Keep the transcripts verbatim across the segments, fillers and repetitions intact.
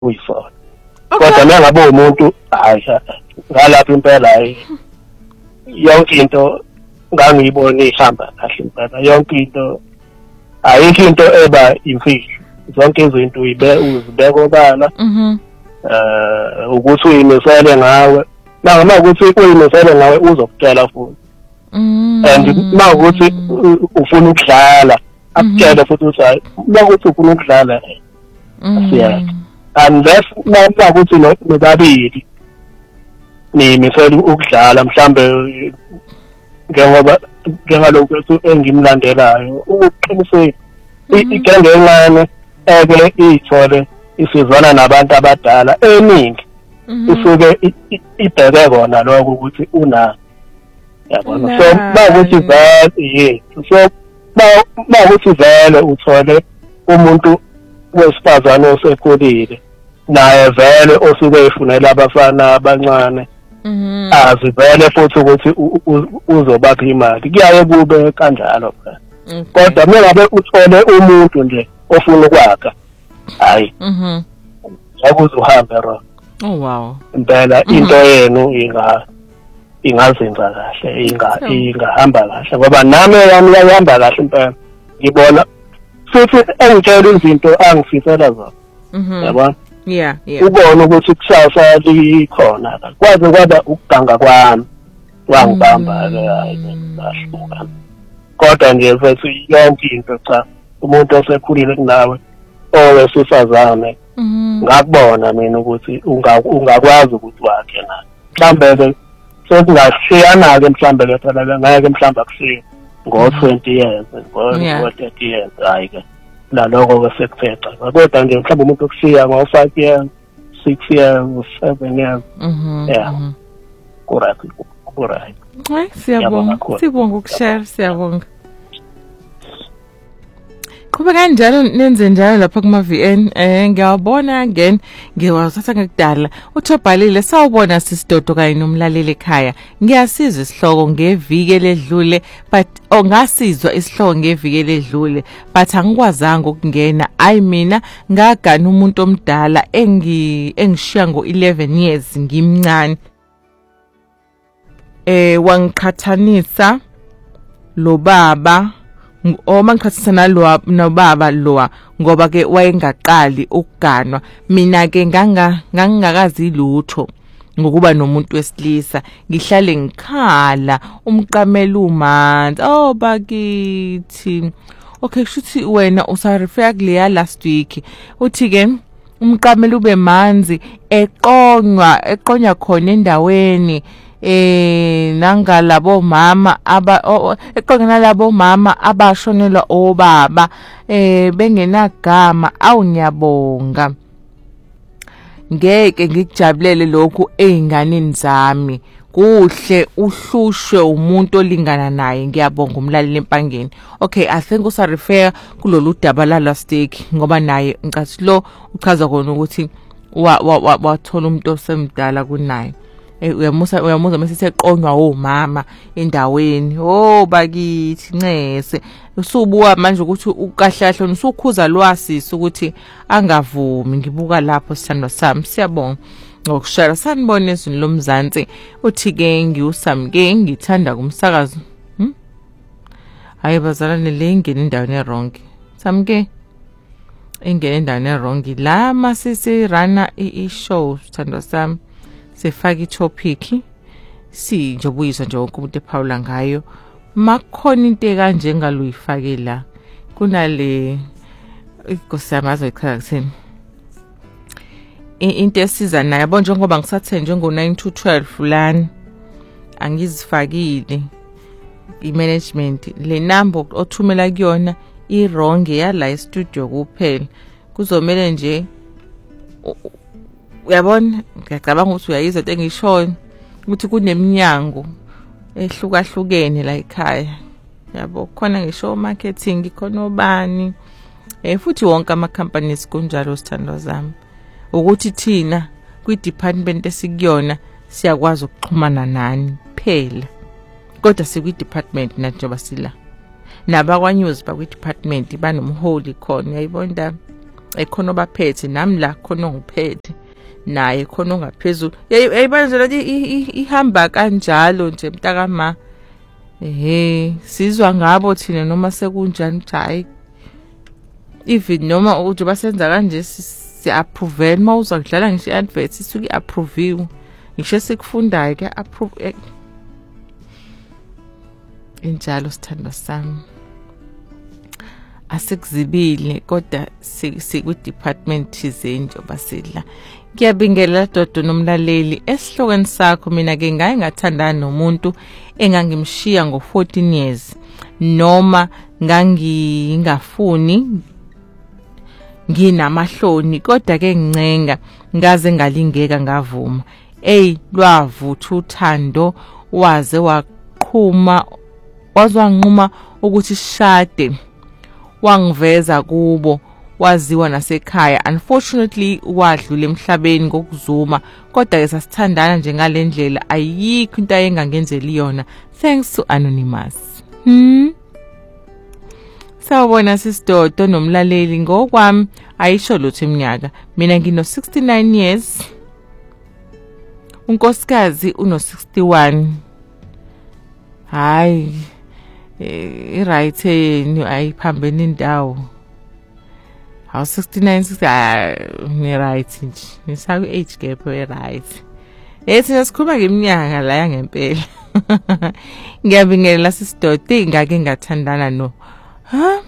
uyifona kodwa nangabe umuntu hayi ngalapha impela hayi yonke into ngangiyibona ihamba kahle impela yonke into ayikho into eba imfihlo zonke izinto uyibe uzibeka obala mhm eh ukuthi uyimisele ngawe noma ukuthi uyimisele ngawe uzokutshela futhi mhm and mawukuthi ufuna ukudlala akutshela futhi uthi mawukuthi ufuna ukudlala asiya unless mawukuthi nobabili nimisele ukudlala mhlambe njengoba njengalokho engimlandelayo ukuqiniseka igenge encane eke ithole isizwana nabantu abadala eningi isuke ibheke kona lokho ukuthi una yabona so mawukuthi vele ye so mawukuthi vele uthole umuntu wesifazane osekhulile naye vele osuke efunela abafana abancane mhm azivele futhi ukuthi uzobapha imali kuyaye kube kanjalo phela kodwa mengabe uthole umuntu nje ofuna ukwakha hayi mhm yakuze uhambe ro oh wow impela into yenu inga ingazenza kahle inga ingahamba kahle ngoba nami yami yahamba kahle impela ngibona futhi engitshela izinto angifisela zona yabona yeah yeah ubona ukuthi kusasa likhona kwaze kwaba ukuganga kwami wangibamba ke hayi ngahluka kodwa nje futhi yonke into cha umuntu osekhulile kunawe owesifazane ngakubona mina ukuthi ungakwazi ukuthi wakhe na mhlambe sokungashiyana ke mhlambe ke phela ngeke mhlambe akushiye ngo twenty years ngo thirty years hayi ke naloko kwesekuphetha kodwa nje mhlawumbe umuntu okushiya ngo five years six years seven years mhm yeah correct correct hayi siyabonga sibonga ukushare siyabonga kuba kanjalo nenze njalo lapha kuma V N eh ngiyabona again ngiwazatha ngekudala uThobhalile sawubona sisidodo kanye nomlaleli ekhaya ngiyasiza isihloko ngeviki ledlule but ongasizwa isihloko ngeviki ledlule but angikwazanga ukungena ayi mina ngagana umuntu omdala engi engishiya ngo eleven years ngimncane eh wangiqhathanisa lo baba oma ngikhathisa nalo nobaba lowa ngoba ke wayengaqali ukuganwa mina ke nganga ngangakazi lutho ngokuba nomuntu wesilisa ngihlale ngikhala umqamela umanzi oh bakithi okay shuthi wena usarefer kuleya last week uthi ke umqamela ube manzi eqonywa eqonya khona endaweni eh nangalabo mama aba eqongana labo mama abashonelwa obaba eh bengenagama awunyabonga ngeke ngikujabulele lokhu einganeni zami kuhle uhlushwe umuntu olingana naye ngiyabonga umlaleli empangeni okay I think usa refer kulolu daba la last week ngoba naye ngicathi lo uchaza kona ukuthi wa wathola umuntu osemdala kunaye uyamusa uyamuza masiseqonywa omama endaweni oh bakithi ncese usubuka manje ukuthi ukahlahle usukhuza lwasisi ukuthi angavumi ngibuka lapho sithandwa sami siyabonga ngokushara sanibona izini lomzansi uthi ke ngiusamke ngithanda kumsakazo hm hayi bazalane le ingene endaweni eronke samke ingene endaweni eronke la masisi rana i-show sithandwa sami sefaka itopic si njobuyisa nje ukuthi ephawula ngayo makhona into kanje ngaluyifake la kunale ikosamazo ichaza kuthini into esiza naye yabo njengoba ngisathe njengo nine to twelve lana angizifakile imanagement le number othumela kuyona i-wrong yala e-studio kuphela kuzomela nje uyabona ngiyacabanga ukuthi uyayizwa into engishoyo ukuthi kuneminyango ehlukahlukene la ekhaya yabo khona ngisho marketing khona obani eh futhi wonke ama companies kunjalo sithandwa zami ukuthi thina kwi department esikuyona siyakwazi ukuxhumana nani phela kodwa sikwi department na njengoba sila nabakwa news bakwi department banomholi khona uyayibona ekhona obaphethe nami la khona ngiphethe naye khona ongaphezulu yayibanje lathi ihamba kanjalo nje mntakama ehe sizwa ngabo thina noma sekunjani hayi even noma uthi basenza kanje si approve mawuza kudlala ngisho advert isuke approve ngisho sikufundayo ke approve injalo sithanda sami asikuzibile kodwa siku department thizeni njoba sidla ngiyabingelela dodo nomlaleli esihlokweni sakho mina ke ngaye ngathandana nomuntu engangimshiya ngo fourteen years noma ngangingafuni nginamahloni kodwa ke ngincenga ngaze ngalingeka ngavuma ey lwavutha uthando waze waqhuma wazwanquma ukuthi shade wangiveza kubo waziwa nasekhaya unfortunately wadlula emhlabeni ngokuzuma kodwa ke sasithandana nje ngalendlela ayikho into ayengangenzeli yona thanks to Anonymous. hmm Sawubona sisidodo nomlaleli ngokwami ayisho lutho iminyaka mina ngino sixty-nine years unkosikazi uno sixty-one hayi eh right yini ayiphambene indawo hawu sixty-nine sixty ni right nje nisaku age gap we right ethi nasikhuluma ngeminyaka la yangempela ngiyabingelela sisidodo ingake ngathandana no ha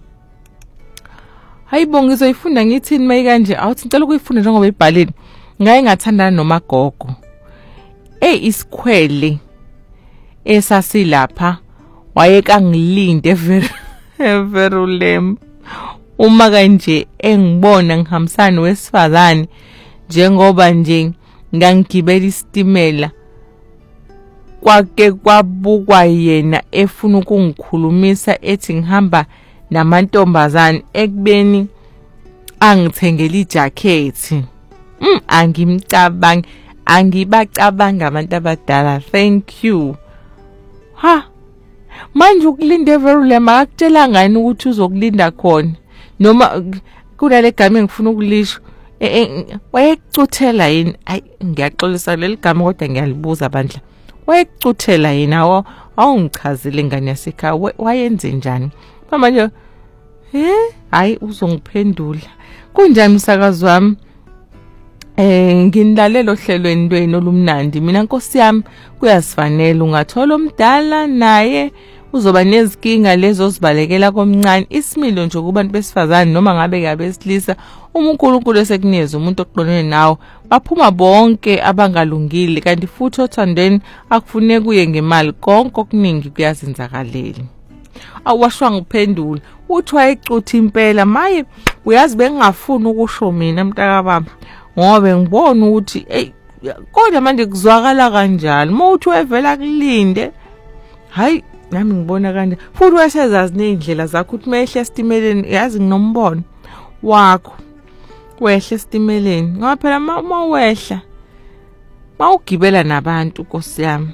hayibo ngizoyifunda ngithini mayikanje awuthi ngicela ukuyifunda njengoba ibhaleni ngaye ngathandana nomagogo eh isikhwele esasilapha wayeka ngilinde very very lem uma kanje engibona ngihambisana wesifazane njengoba nje ngangigibela isitimela kwake kwabukwa yena efuna ukungikhulumisa ethi ngihamba namantombazane ekubeni angithengele ijacket mm angimcabangi angibacabanga abantu abadala thank you ha manje ukulinda everule makakutshela ngani ukuthi uzokulinda khona noma kunale gama engifuna ukulisho wayecuthela yini ay ngiyaxolisa leli gama kodwa ngiyalibuza bandla wayecuthela yena awu awungichazile ngani yasekhaya wayenze njani manje eh hayi uzongiphendula kunjani umsakazi wami eh nginilalela ohlelweni lweni olumnandi mina Nkosi yami kuyasifanele ungathola omdala naye uzoba nezikinga lezo zibalekela komncane isimilo nje kubantu besifazane noma ngabe ngabesilisa uNkulunkulu esekunikeza umuntu oqonene nawo baphuma bonke abangalungile kanti futhi othandeni akufuneka kuye ngemali konke okuningi kuyazenzakalela awashwa ngiphendula uthi wayecutha impela maye uyazi bengingafuni ukusho mina mntaka baba ngobe ngibona ukuthi hey kodwa manje kuzwakala kanjalo mawuthi wevela kulinde hayi nami ngibona kanje futhi wasezazi nezindlela zakho ukuthi mehle esitimeleni yazi nginombono wakho wehle esitimeleni ngoba phela uma wehla mawugibela nabantu Nkosi yami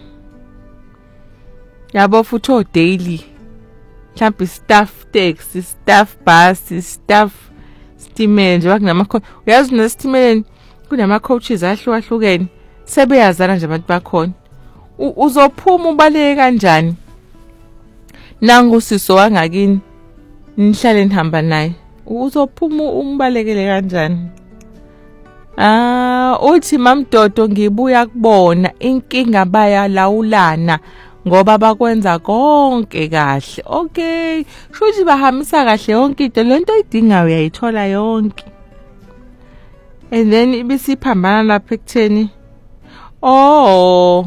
yabo futhi o daily mhlawumbe staff taxi staff bus staff stimela nje kunama uyazi nesitimeleni kunama coaches ahlukahlukene sebeyazana nje abantu bakhona uzophuma ubaleke kanjani nangu siso wangakini nihlale nihamba naye uzophuma umbalekele kanjani ah uthi mamdodo ngibuya kubona inkinga bayalawulana ngoba bakwenza konke kahle okay shothi bahambisa kahle yonke into lento idinga uyayithola yonke and then ibisiphambana lapha ekutheni oh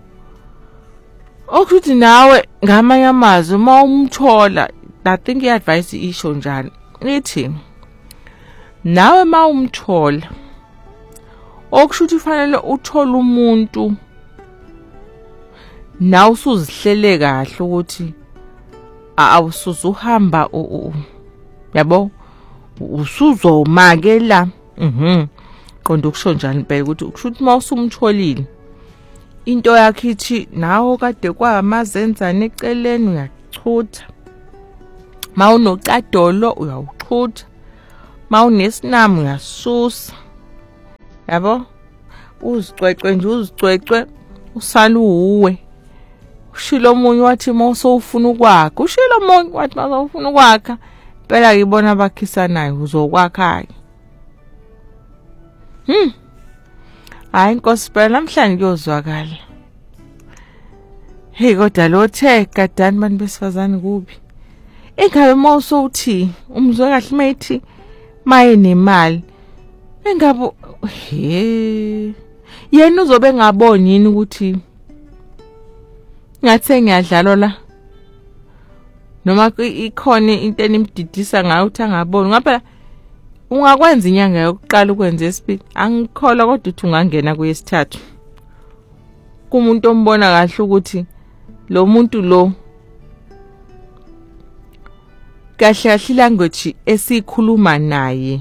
okuthi nawe ngamanye amazwi uma umthola I think I advise isho njalo ithi nawe ma umthola okushuthi ufanele uthola umuntu nawe usuzihlele kahle ukuthi awusuzu uhamba yabo usuzomakela mhm qonda ukusho njani phela ukuthi ukushuthi mawusumtholile into yakhe ithi nawo kade kwamazenzana eceleni uyachutha mawunocadolo uyawuchutha mawunesinamu uyasusa yabo uzicwecwe nje uzicwecwe usala uwe ushilo omunye wathi mawuso ufuna ukwakha ushilo omunye wathi mawuso ufuna ukwakha phela ngibona abakhisanayo uzokwakha hm hayi inkosi phela namhlanje kuyozwakala hey kodwa lo the gadani bantu besifazane kubi engabe mawuso uthi umzwe kahle mayithi maye nemali engabe he yena uzobe ngaboni yini ukuthi ngathi ngiyadlala la noma ikhona into enimdidisa ngayo uthi angaboni ngapha ungakwenza inyanga yokuqala ukwenza esibili angikhola kodwa uthi ungangena kuyesithathu kumuntu ombona kahle ukuthi lo muntu lo kahle kahle language esikhuluma naye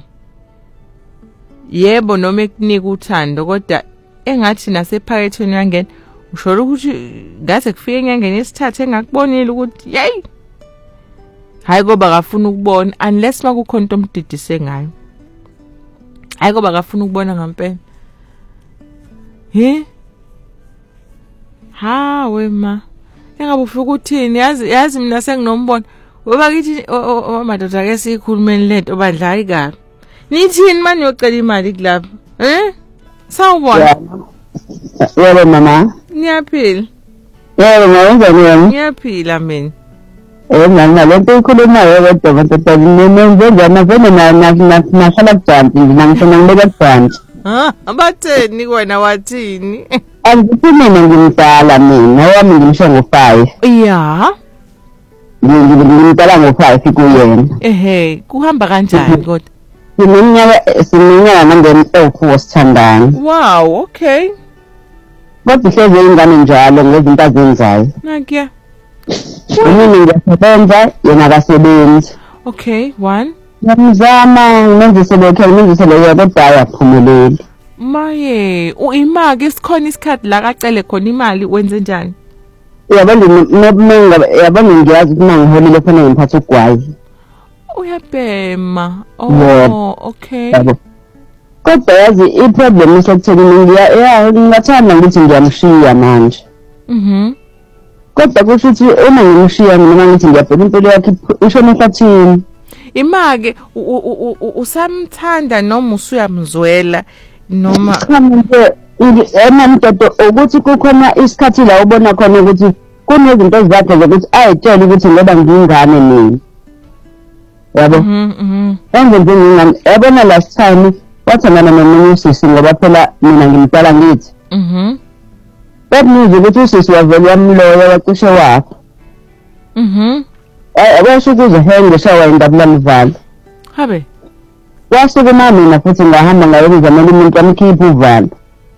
yebo noma ekunika uthando kodwa engathi nasephaketheni yangena usho ukuthi ngaze kufike enyangeni yesithathu engakubonile ukuthi yey hayi ngoba akafuna ukubona unless makukhona into omdidise ngayo hayi ngoba akafuna ukubona ngempela he ha wema engabe ufika ukuthini yazi yazi mina senginombona ngoba kithi madoda ke sikhulumeni lento bandla ayikabi nithini manje uyocela imali kulapha eh sawubona yebo mama niyaphila yebo ngawenza nini niyaphila mina eh mama lento ikhulumayo kodwa madoda nenze njani vele na na nahlala kujanti ngingangifuna ngibeka kujanti ha abatheni wena wathini angithi mina ngimdala mina wami ngisho ngo-five ya ngimdala ngo-five kuyena ehe kuhamba kanjani kodwa Siminyaka siminyaka nangempethu sithandana. Wow, okay. Kodwa hleze ingane njalo ngezinto azenzayo. Nakuya. Mina ngiyasebenza yena akasebenzi. Okay, one. Ngiyamzama ngenze lokho ngenze lokho kodwa ayaphumelela. Maye, uimake isikhona isikhathi la kacele khona imali wenze njani? Yabona nobumenga yabona ngiyazi ukuthi mangiholile khona ngiphatha ugwayi. Uyabhema. Oh, okay. Kodwa yazi iproblem isekutheni ngiya ngingathanda ukuthi ngiyamshiya manje. Mhm. Kodwa kusho ukuthi uma ngimshiya noma ngithi ngiyabheka impilo yakhe ishona ehlathini. Imake usamthanda noma usuyamzwela noma manje emamdodo ukuthi kukhona isikhathi la ubona khona ukuthi kunezinto zakhe zokuthi ayitshela ukuthi ngoba ngingane mina. Yabo. Mhm mhm. Enze ngingane yabona last time wathana nomunye usisi ngoba phela mina ngimdala ngithi. Mhm. Bekuze ukuthi usisi wavela yamloya wacishe wakhe. Mhm. Awasho ukuze henge shawa indabula mvalo. Habe. Wasuke mina futhi ngahamba ngayenza noma umuntu amkhipha uvalo.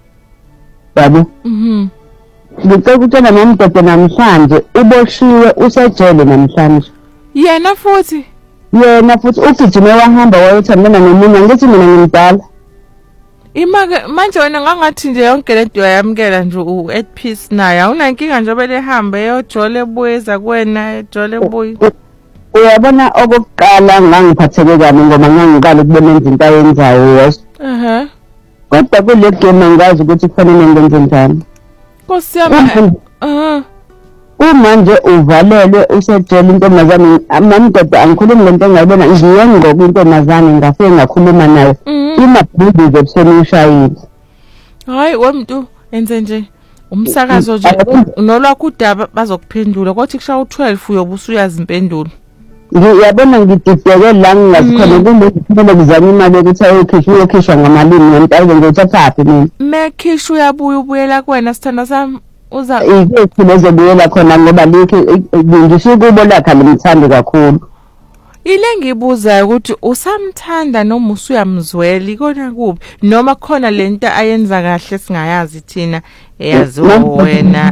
Yabo. Mhm. Ngicela ukutshela nomdodo namhlanje uboshiwe usejele namhlanje. Yena futhi yena futhi ugijime wahamba wayothandana nomunye ngithi mina ngimdala. Imake manje wena ngangathi nje yonke lento uyayamkela nje u at peace naye awunankinga nje bele hambe yojole buyeza kuwena ejole buyi. Uyabona okokuqala ngangiphatheke kabi ngoba ngangikala ukubona izinto ayenzayo. Ehhe. Kodwa kule game ngazi ukuthi kufanele ngenze njani. Nkosi yami. Aha. Umanje uvalelwe usejele intombazane amamdoda angikhulumi lento engayibona ngiyengo kwintombazane ngafike ngakhuluma nayo imabhudu zebuseni ushayile. Hayi wemntu enze nje umsakazo nje nolwakho udaba bazokuphendula kodwa kusha u12 uyobusa uyazi impendulo. Ngiyabona ngidideke la ngingazikhona kumbe kumele kuzama imali ukuthi ayokhishwa uyokhishwa ngamalini ngempela ngizothathaphi mina. Mekhisha uyabuya ubuyela kuwena sithanda sami uza izethu lezobuyela khona ngoba likhe ngisho kubo lakha limthandi kakhulu. Ile ngibuza ukuthi usamthanda noma usuyamzwela ikona kuphi noma khona lento ayenza kahle singayazi thina eyazi wena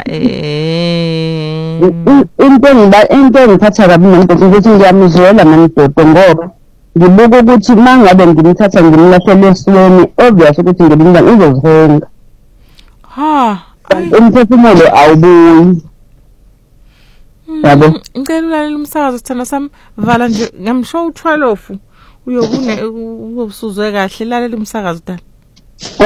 eh into ngiba into engithatha kabi nomdodo ukuthi ngiyamzwela nomdodo ngoba ngibuka ukuthi mangabe ngimthatha ngimlahlele esilweni obvious ukuthi ngibinga izozihenga. Ha umphefumulo awubuyi. Yabo. Ngicela ulalela umsakazo sithanda sami vala nje ngamsho u12 uyobune usuzwe kahle lalela umsakazo dala.